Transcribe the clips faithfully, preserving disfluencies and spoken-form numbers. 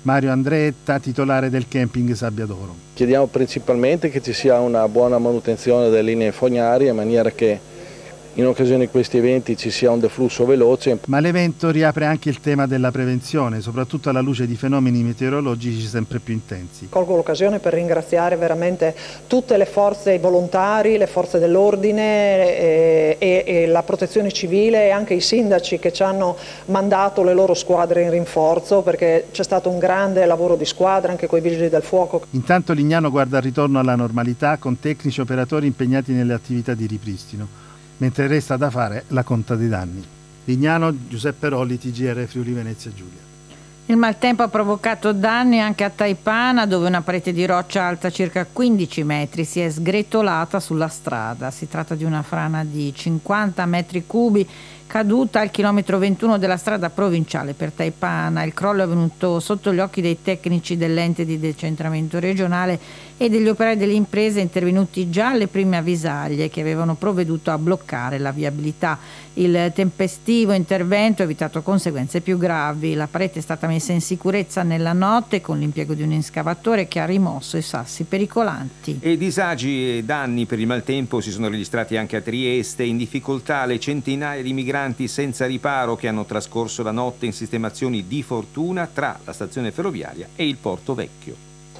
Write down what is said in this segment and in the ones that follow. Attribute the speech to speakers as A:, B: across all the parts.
A: Mario Andretta, titolare del camping Sabbia d'Oro.
B: Chiediamo principalmente che ci sia una buona manutenzione delle linee fognarie in maniera che in occasione di questi eventi ci sia un deflusso veloce.
A: Ma l'evento riapre anche il tema della prevenzione, soprattutto alla luce di fenomeni meteorologici sempre più intensi.
C: Colgo l'occasione per ringraziare veramente tutte le forze volontari, le forze dell'ordine e, e, e la protezione civile e anche i sindaci che ci hanno mandato le loro squadre in rinforzo, perché c'è stato un grande lavoro di squadra anche con i vigili del fuoco.
A: Intanto Lignano guarda al ritorno alla normalità con tecnici e operatori impegnati nelle attività di ripristino, mentre resta da fare la conta dei danni. Lignano, Giuseppe Rolli, T G R Friuli Venezia Giulia.
D: Il maltempo ha provocato danni anche a Taipana, dove una parete di roccia alta circa quindici metri si è sgretolata sulla strada. Si tratta di una frana di cinquanta metri cubi caduta al chilometro ventuno della strada provinciale per Taipana. Il crollo è avvenuto sotto gli occhi dei tecnici dell'ente di decentramento regionale e degli operai delle imprese intervenuti già alle prime avvisaglie che avevano provveduto a bloccare la viabilità. Il tempestivo intervento ha evitato conseguenze più gravi. La parete è stata messa in sicurezza nella notte con l'impiego di un escavatore che ha rimosso i sassi pericolanti.
E: E disagi e danni per il maltempo si sono registrati anche a Trieste. In difficoltà le centinaia di migranti senza riparo che hanno trascorso la notte in sistemazioni di fortuna tra la stazione ferroviaria e il Porto Vecchio.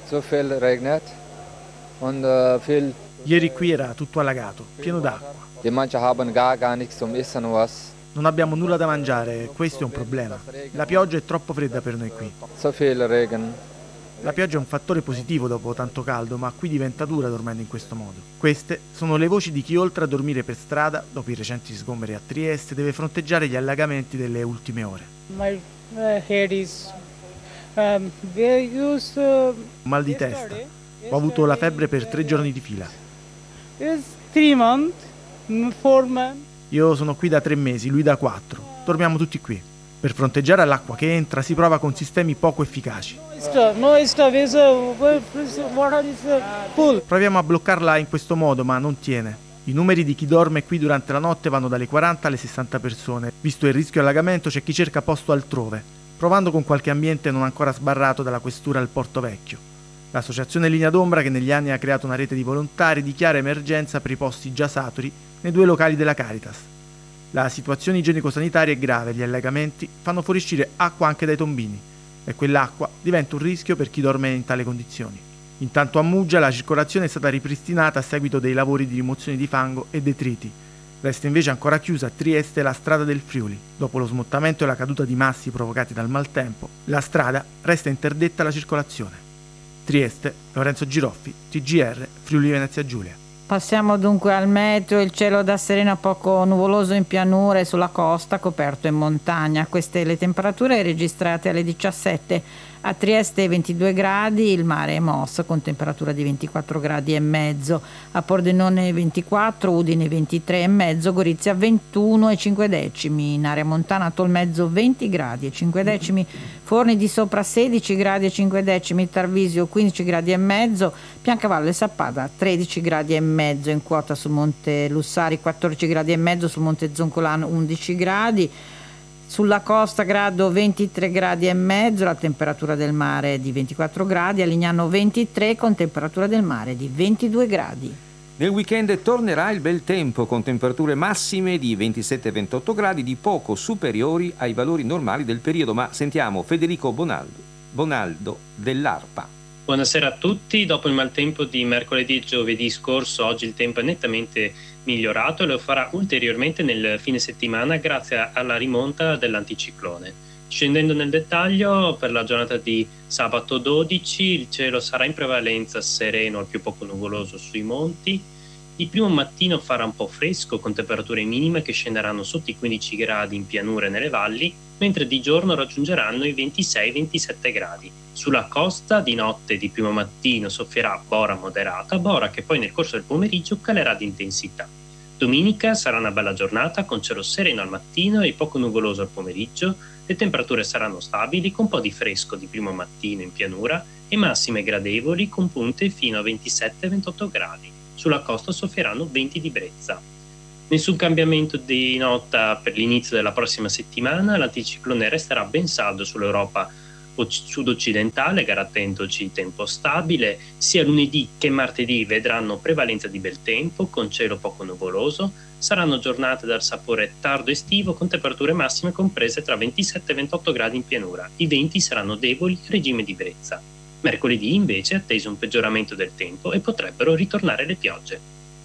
F: Ieri qui era tutto allagato, pieno d'acqua. Non abbiamo nulla da mangiare, questo è un problema. La pioggia è troppo fredda per noi qui. La pioggia è un fattore positivo dopo tanto caldo, ma qui diventa dura dormendo in questo modo. Queste sono le voci di chi, oltre a dormire per strada, dopo i recenti sgomberi a Trieste, deve fronteggiare gli allagamenti delle ultime ore.
G: My uh, head is um, very used to...
F: Mal di testa. Ho avuto la febbre per tre giorni di fila.
G: It's three months, four months.
F: Io sono qui da tre mesi, lui da quattro. Dormiamo tutti qui. Per fronteggiare l'acqua che entra si prova con sistemi poco efficaci. Proviamo a bloccarla in questo modo, ma non tiene. I numeri di chi dorme qui durante la notte vanno dalle quaranta alle sessanta persone. Visto il rischio allagamento c'è chi cerca posto altrove, provando con qualche ambiente non ancora sbarrato dalla questura al Porto Vecchio. L'associazione Linea d'Ombra, che negli anni ha creato una rete di volontari, dichiara emergenza per i posti già saturi nei due locali della Caritas. La situazione igienico-sanitaria è grave, gli allagamenti fanno fuoriuscire acqua anche dai tombini e quell'acqua diventa un rischio per chi dorme in tale condizioni. Intanto a Muggia la circolazione è stata ripristinata a seguito dei lavori di rimozione di fango e detriti. Resta invece ancora chiusa a Trieste la strada del Friuli. Dopo lo smottamento e la caduta di massi provocati dal maltempo, la strada resta interdetta alla circolazione. Trieste, Lorenzo Giroffi, T G R Friuli Venezia Giulia.
D: Passiamo dunque al meteo. Il cielo da sereno poco nuvoloso in pianura e sulla costa, coperto in montagna. Queste le temperature registrate alle diciassette. A Trieste ventidue gradi, il mare è mosso con temperatura di ventiquattro gradi e mezzo. A Pordenone ventiquattro, Udine ventitré e mezzo, Gorizia ventuno e cinque decimi. In area montana Tolmezzo venti gradi e cinque decimi, Forni di Sopra sedici gradi e cinque decimi, Tarvisio quindici gradi e mezzo, Piancavallo e Sappada tredici gradi e mezzo. In quota sul Monte Lussari quattordici gradi e mezzo, sul Monte Zoncolan undici gradi. Sulla costa grado ventitré gradi e mezzo, la temperatura del mare è di ventiquattro gradi, a Lignano ventitré con temperatura del mare di ventidue gradi.
E: Nel weekend tornerà il bel tempo con temperature massime di ventisette ventotto gradi, di poco superiori ai valori normali del periodo, ma sentiamo Federico Bonaldo, Bonaldo dell'ARPA.
H: Buonasera a tutti. Dopo il maltempo di mercoledì e giovedì scorso, oggi il tempo è nettamente migliorato e lo farà ulteriormente nel fine settimana grazie alla rimonta dell'anticiclone. Scendendo nel dettaglio, per la giornata di sabato dodici il cielo sarà in prevalenza sereno al più poco nuvoloso sui monti. Il primo mattino farà un po' fresco con temperature minime che scenderanno sotto i quindici gradi in pianura e nelle valli, mentre di giorno raggiungeranno i ventisei ventisette gradi. Sulla costa di notte e di primo mattino soffierà bora moderata, bora che poi nel corso del pomeriggio calerà di intensità. Domenica sarà una bella giornata con cielo sereno al mattino e poco nuvoloso al pomeriggio. Le temperature saranno stabili con un po' di fresco di primo mattino in pianura e massime gradevoli con punte fino a ventisette ventotto gradi. Sulla costa soffieranno venti di brezza. Nessun cambiamento di nota per l'inizio della prossima settimana, l'anticiclone resterà ben saldo sull'Europa sud-occidentale garantendoci tempo stabile. Sia lunedì che martedì vedranno prevalenza di bel tempo con cielo poco nuvoloso. Saranno giornate dal sapore tardo estivo con temperature massime comprese tra ventisette e ventotto gradi in pianura. I venti saranno deboli a regime di brezza. Mercoledì invece è atteso un peggioramento del tempo e potrebbero ritornare le piogge.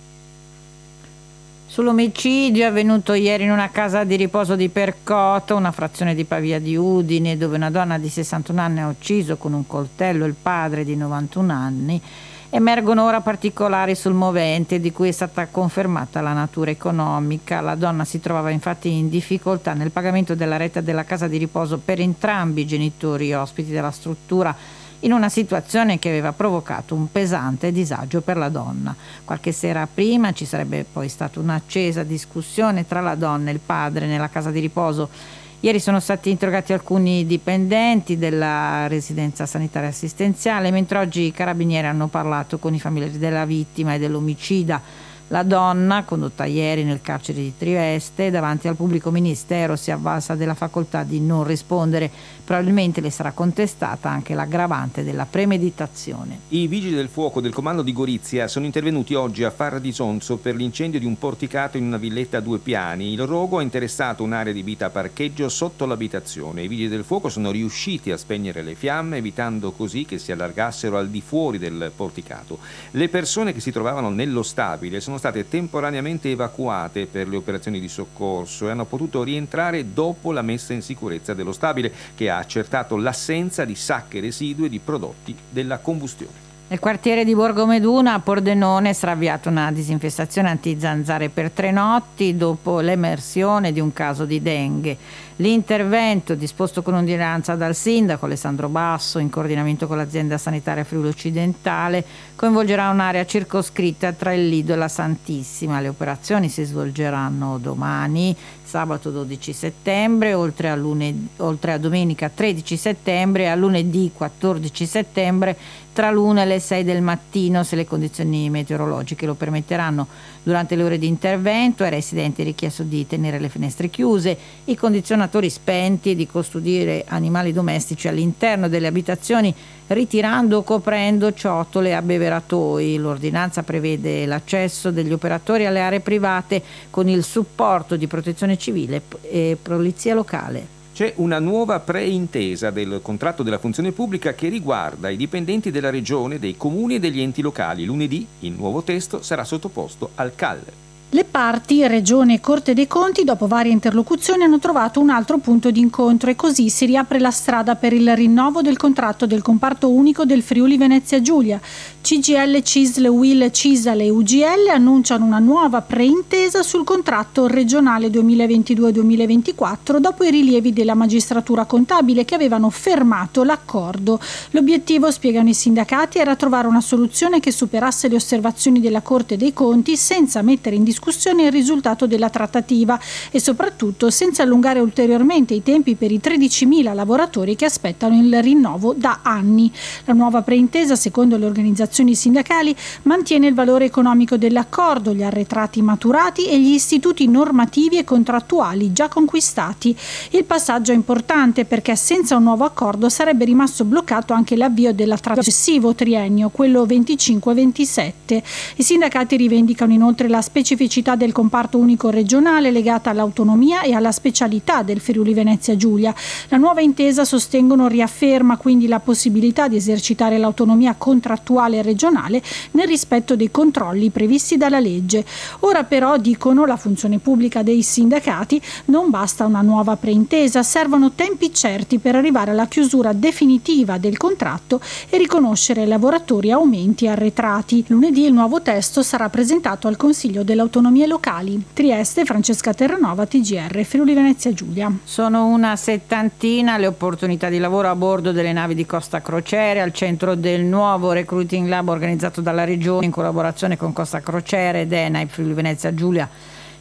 D: Sull'omicidio avvenuto ieri in una casa di riposo di Percoto, una frazione di Pavia di Udine, dove una donna di sessantuno anni ha ucciso con un coltello il padre di novantuno anni, emergono ora particolari sul movente di cui è stata confermata la natura economica. La donna si trovava infatti in difficoltà nel pagamento della retta della casa di riposo per entrambi i genitori ospiti della struttura, in una situazione che aveva provocato un pesante disagio per la donna. Qualche sera prima ci sarebbe poi stata un'accesa discussione tra la donna e il padre nella casa di riposo. Ieri sono stati interrogati alcuni dipendenti della residenza sanitaria assistenziale, mentre oggi i carabinieri hanno parlato con i familiari della vittima e dell'omicida. La donna, condotta ieri nel carcere di Trieste, davanti al pubblico ministero si è avvalsa della facoltà di non rispondere. Probabilmente le sarà contestata anche l'aggravante della premeditazione.
E: I vigili del fuoco del comando di Gorizia sono intervenuti oggi a Farra di Sonzo per l'incendio di un porticato in una villetta a due piani. Il rogo ha interessato un'area adibita a parcheggio sotto l'abitazione. I vigili del fuoco sono riusciti a spegnere le fiamme, evitando così che si allargassero al di fuori del porticato. Le persone che si trovavano nello stabile sono state temporaneamente evacuate per le operazioni di soccorso e hanno potuto rientrare dopo la messa in sicurezza dello stabile, che ha accertato l'assenza di sacche residue di prodotti della combustione.
D: Nel quartiere di Borgo Meduna a Pordenone sarà avviata una disinfestazione anti-zanzare per tre notti dopo l'emersione di un caso di dengue. L'intervento, disposto con ordinanza dal sindaco Alessandro Basso in coordinamento con l'azienda sanitaria Friuli Occidentale, coinvolgerà un'area circoscritta tra il Lido e la Santissima. Le operazioni si svolgeranno domani, sabato dodici settembre, oltre a, lunedì, oltre a domenica tredici settembre e a lunedì quattordici settembre tra l'una e le sei del mattino, se le condizioni meteorologiche lo permetteranno. Durante le ore di intervento ai residenti è richiesto di tenere le finestre chiuse, i condizionatori spenti e di custodire animali domestici all'interno delle abitazioni, ritirando o coprendo ciotole e abbeveratoi. L'ordinanza prevede l'accesso degli operatori alle aree private con il supporto di protezione civile e polizia locale.
E: C'è una nuova preintesa del contratto della funzione pubblica che riguarda i dipendenti della regione, dei comuni e degli enti locali. Lunedì il nuovo testo sarà sottoposto al C A L.
I: Le parti, Regione e Corte dei Conti, dopo varie interlocuzioni hanno trovato un altro punto di incontro e così si riapre la strada per il rinnovo del contratto del comparto unico del Friuli Venezia Giulia. C G I L, C I S L, U I L, CISAL e U G L annunciano una nuova preintesa sul contratto regionale duemilaventidue duemilaventiquattro dopo i rilievi della magistratura contabile che avevano fermato l'accordo. L'obiettivo, spiegano i sindacati, era trovare una soluzione che superasse le osservazioni della Corte dei Conti senza mettere in discussione discussione il risultato della trattativa e soprattutto senza allungare ulteriormente i tempi per i tredicimila lavoratori che aspettano il rinnovo da anni. La nuova preintesa, secondo le organizzazioni sindacali, mantiene il valore economico dell'accordo, gli arretrati maturati e gli istituti normativi e contrattuali già conquistati. Il passaggio è importante perché senza un nuovo accordo sarebbe rimasto bloccato anche l'avvio del successivo triennio, quello venticinque ventisette. I sindacati rivendicano inoltre la specificità del comparto unico regionale legata all'autonomia e alla specialità del Friuli Venezia Giulia. La nuova intesa, sostengono, riafferma quindi la possibilità di esercitare l'autonomia contrattuale regionale nel rispetto dei controlli previsti dalla legge. Ora però, dicono la funzione pubblica dei sindacati, non basta una nuova preintesa, servono tempi certi per arrivare alla chiusura definitiva del contratto e riconoscere ai lavoratori aumenti arretrati. Lunedì il nuovo testo sarà presentato al Consiglio dell'autonomia locali. Trieste, Francesca Terranova, T G R, Friuli Venezia Giulia.
D: Sono una settantina le opportunità di lavoro a bordo delle navi di Costa Crociere al centro del nuovo Recruiting Lab organizzato dalla Regione in collaborazione con Costa Crociere ed ENAI Friuli Venezia Giulia.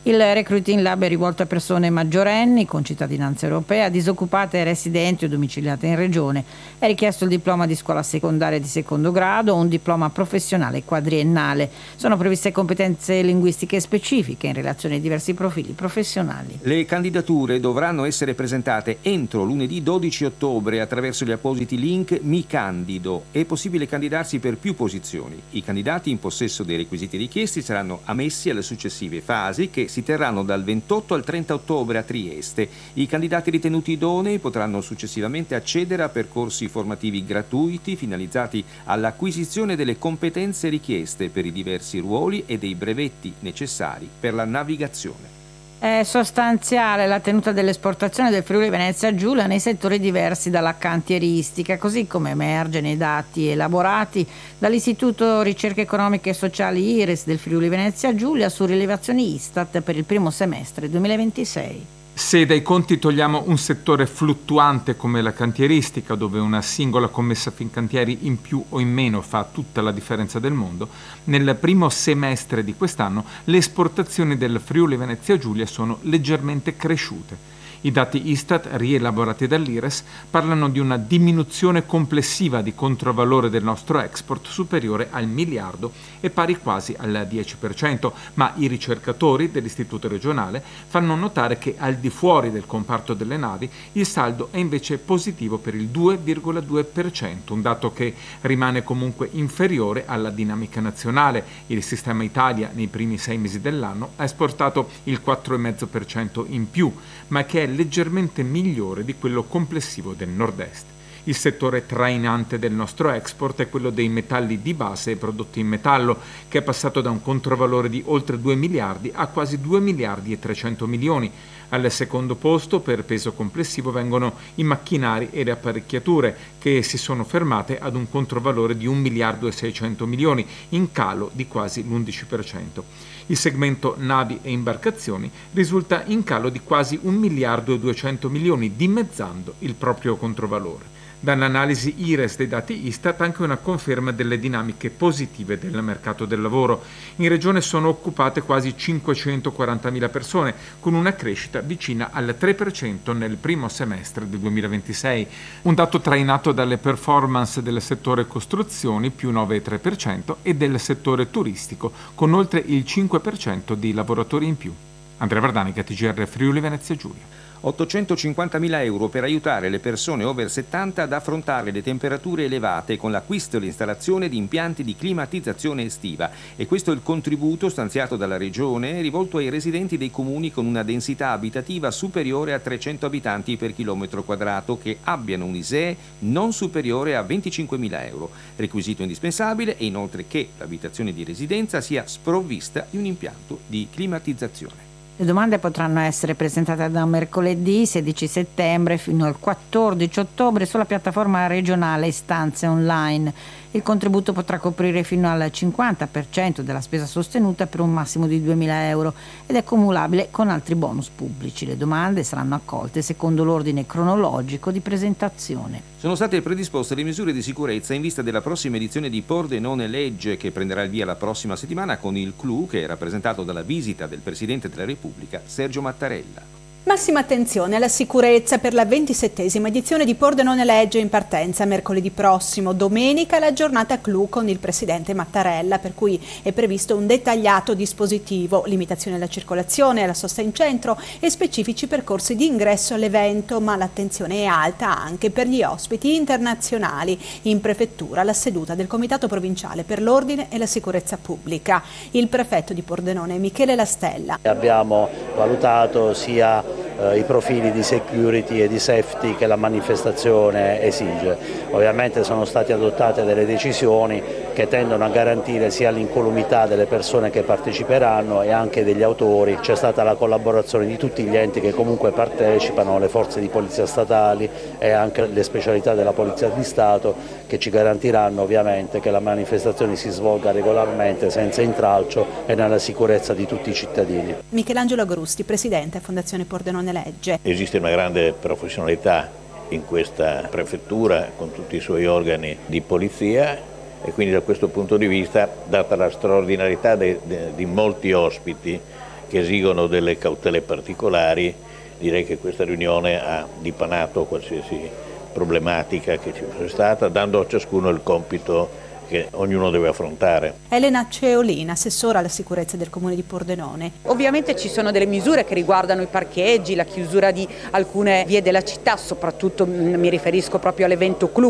D: Il Recruiting Lab è rivolto a persone maggiorenni con cittadinanza europea, disoccupate, residenti o domiciliate in regione. È richiesto il diploma di scuola secondaria di secondo grado o un diploma professionale quadriennale. Sono previste competenze linguistiche specifiche in relazione ai diversi profili professionali.
E: Le candidature dovranno essere presentate entro lunedì dodici ottobre attraverso gli appositi link Mi Candido. È possibile candidarsi per più posizioni. I candidati in possesso dei requisiti richiesti saranno ammessi alle successive fasi che si terranno dal ventotto al trenta ottobre a Trieste. I candidati ritenuti idonei potranno successivamente accedere a percorsi formativi gratuiti finalizzati all'acquisizione delle competenze richieste per i diversi ruoli e dei brevetti necessari per la navigazione.
D: È sostanziale la tenuta dell'esportazione del Friuli Venezia Giulia nei settori diversi dalla cantieristica, così come emerge nei dati elaborati dall'Istituto Ricerche Economiche e Sociali IRES del Friuli Venezia Giulia su rilevazioni Istat per il primo semestre duemilaventisei.
J: Se dai conti togliamo un settore fluttuante come la cantieristica, dove una singola commessa Fincantieri in più o in meno fa tutta la differenza del mondo, nel primo semestre di quest'anno le esportazioni del Friuli Venezia Giulia sono leggermente cresciute. I dati Istat, rielaborati dall'IRES, parlano di una diminuzione complessiva di controvalore del nostro export superiore al miliardo e pari quasi al dieci per cento, ma i ricercatori dell'Istituto regionale fanno notare che al di fuori del comparto delle navi il saldo è invece positivo per il due virgola due per cento, un dato che rimane comunque inferiore alla dinamica nazionale. Il sistema Italia nei primi sei mesi dell'anno ha esportato il quattro virgola cinque per cento in più, ma che è leggermente migliore di quello complessivo del nord-est. Il settore trainante del nostro export è quello dei metalli di base e prodotti in metallo, che è passato da un controvalore di oltre due miliardi a quasi due miliardi e trecento milioni. Al secondo posto per peso complessivo vengono i macchinari e le apparecchiature, che si sono fermate ad un controvalore di un miliardo e seicento milioni, in calo di quasi l'undici per cento. Il segmento navi e imbarcazioni risulta in calo di quasi un miliardo e duecento milioni, dimezzando il proprio controvalore. Dall'analisi IRES dei dati Istat anche una conferma delle dinamiche positive del mercato del lavoro. In regione sono occupate quasi cinquecentoquarantamila persone, con una crescita vicina al tre per cento nel primo semestre del duemilaventisei. Un dato trainato dalle performance del settore costruzioni, più nove virgola tre per cento, e del settore turistico, con oltre il cinque per cento di lavoratori in più. Andrea Vardanica, T G R Friuli Venezia Giulia.
E: ottocentocinquantamila euro per aiutare le persone over settanta ad affrontare le temperature elevate con l'acquisto e l'installazione di impianti di climatizzazione estiva. E questo è il contributo stanziato dalla Regione rivolto ai residenti dei comuni con una densità abitativa superiore a trecento abitanti per chilometro quadrato che abbiano un I S E E non superiore a venticinquemila euro. Requisito indispensabile è inoltre che l'abitazione di residenza sia sprovvista di un impianto di climatizzazione.
D: Le domande potranno essere presentate da mercoledì sedici settembre fino al quattordici ottobre sulla piattaforma regionale Istanze Online. Il contributo potrà coprire fino al cinquanta per cento della spesa sostenuta per un massimo di duemila euro ed è cumulabile con altri bonus pubblici. Le domande saranno accolte secondo l'ordine cronologico di presentazione.
E: Sono state predisposte le misure di sicurezza in vista della prossima edizione di Pordenone Legge, che prenderà il via la prossima settimana con il clou che è rappresentato dalla visita del Presidente della Repubblica Sergio Mattarella.
K: Massima attenzione alla sicurezza per la ventisettesima edizione di Pordenone Legge in partenza mercoledì prossimo. Domenica la giornata clou con il Presidente Mattarella, per cui è previsto un dettagliato dispositivo, limitazione alla circolazione, alla sosta in centro e specifici percorsi di ingresso all'evento, ma l'attenzione è alta anche per gli ospiti internazionali. In prefettura la seduta del Comitato Provinciale per l'Ordine e la Sicurezza Pubblica. Il prefetto di Pordenone Michele Lastella.
L: Abbiamo valutato sia i profili di security e di safety che la manifestazione esige. Ovviamente sono state adottate delle decisioni che tendono a garantire sia l'incolumità delle persone che parteciperanno e anche degli autori. C'è stata la collaborazione di tutti gli enti che comunque partecipano, le forze di polizia statali e anche le specialità della Polizia di Stato, che ci garantiranno ovviamente che la manifestazione si svolga regolarmente, senza intralcio e nella sicurezza di tutti i cittadini.
K: Michelangelo Agrusti, Presidente Fondazione Pordenone Legge.
M: Esiste una grande professionalità in questa prefettura con tutti i suoi organi di polizia e quindi da questo punto di vista, data la straordinarietà de, de, di molti ospiti che esigono delle cautele particolari. Direi che questa riunione ha dipanato qualsiasi problematica che ci fosse stata, dando a ciascuno il compito che ognuno deve affrontare.
K: Elena Ceolina, assessora alla sicurezza del comune di Pordenone.
N: Ovviamente ci sono delle misure che riguardano i parcheggi, la chiusura di alcune vie della città, soprattutto mi riferisco proprio all'evento clou